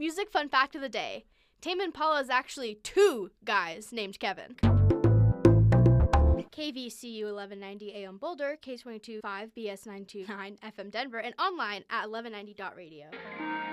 music fun fact of the day. Tame Impala is actually 2 guys named Kevin. KVCU 1190 AM Boulder, K22.5 BS 929 FM Denver, and online at 1190.radio.